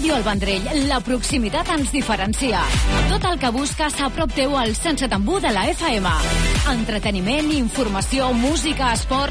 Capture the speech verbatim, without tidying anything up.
Ràdio El Vendrell, la proximitat ens diferencia. Tot el que busques a prop teu al cent setanta u de la F M. Entreteniment, informació, música, esport,